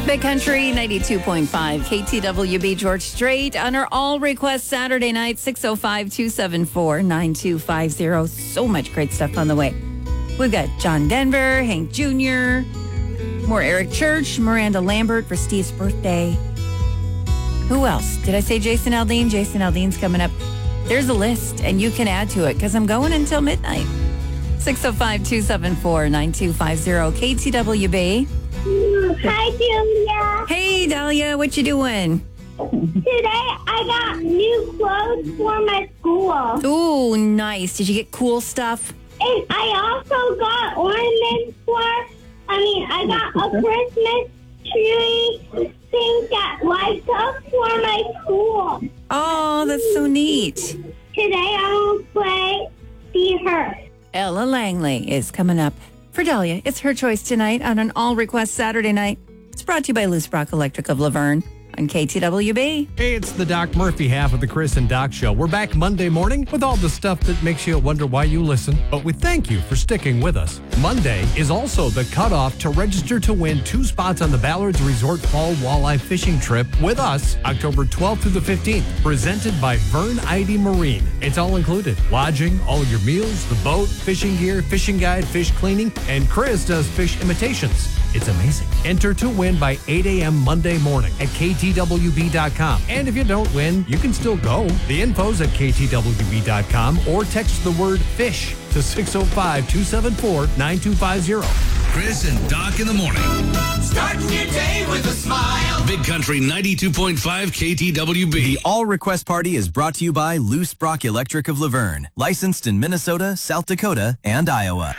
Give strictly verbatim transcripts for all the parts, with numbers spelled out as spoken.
Big Country ninety-two point five, K T W B George Strait on our all request Saturday night, six oh five, two seven four, nine two five zero. So much great stuff on the way. We've got John Denver, Hank Junior, more Eric Church, Miranda Lambert for Steve's birthday. Who else? Did I say Jason Aldean? Jason Aldean's coming up. There's a list, and you can add to it because I'm going until midnight. six oh five, two seven four, nine two five zero, K T W B. Hi, Julia. Hey, Dahlia, what you doing? Today I got new clothes for my school. Ooh, nice. Did you get cool stuff? And I also got ornaments for, I mean, I got a Christmas tree thing that lights up for my school. Oh, that's so neat. Today I will play Be Her. Ella Langley is coming up for Dahlia. It's her choice tonight on an all-request Saturday night. It's brought to you by Loose Brock Electric of Laverne on K T W B. Hey, it's the Doc Murphy half of the Chris and Doc Show. We're back Monday morning with all the stuff that makes you wonder why you listen, but we thank you for sticking with us. Monday is also the cutoff to register to win two spots on the Ballards Resort Fall Walleye Fishing Trip with us October twelfth through the fifteenth, presented by Vern Ivy Marine. It's all included. Lodging, all your meals, the boat, fishing gear, fishing guide, fish cleaning, and Chris does fish imitations. It's amazing. Enter to win by eight a.m. Monday morning at K T W B dot com. And if you don't win, you can still go. The info's at K T W B dot com or text the word FISH to six oh five, two seven four, nine two five zero. Chris and Doc in the morning. Starting your day with a smile. Big Country ninety-two point five K T W B. The All Request Party is brought to you by Loose Brock Electric of Laverne. Licensed in Minnesota, South Dakota, and Iowa.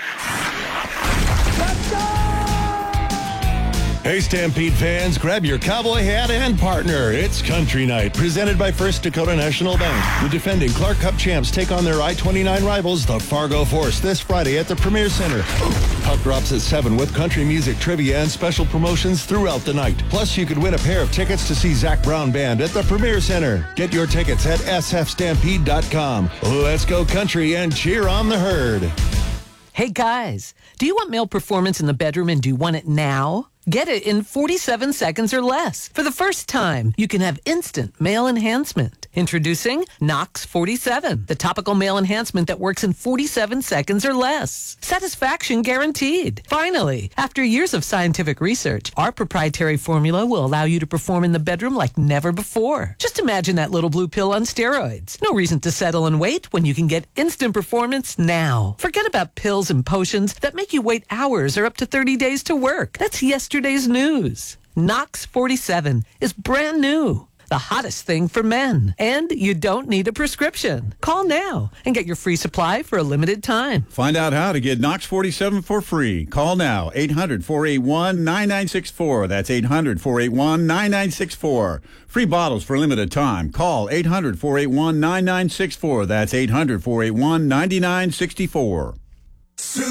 Hey, Stampede fans, grab your cowboy hat and partner. It's Country Night, presented by First Dakota National Bank. The defending Clark Cup champs take on their I twenty-nine rivals, the Fargo Force, this Friday at the Premier Center. Puck drops at seven with country music, trivia, and special promotions throughout the night. Plus, you could win a pair of tickets to see Zach Brown Band at the Premier Center. Get your tickets at S F stampede dot com. Let's go country and cheer on the herd. Hey, guys, do you want male performance in the bedroom and do you want it now? Get it in forty-seven seconds or less. For the first time, you can have instant male enhancement. Introducing Nox forty-seven, the topical male enhancement that works in forty-seven seconds or less. Satisfaction guaranteed. Finally, after years of scientific research, our proprietary formula will allow you to perform in the bedroom like never before. Just imagine that little blue pill on steroids. No reason to settle and wait when you can get instant performance now. Forget about pills and potions that make you wait hours or up to thirty days to work. That's yesterday's news. Nox forty-seven is brand new. The hottest thing for men. And you don't need a prescription. Call now and get your free supply for a limited time. Find out how to get Nox forty-seven for free. Call now, eight hundred, four eight one, nine nine six four. That's eight hundred, four eight one, nine nine six four. Free bottles for limited time. Call eight hundred, four eight one, nine nine six four. That's eight hundred, four eight one, nine nine six four.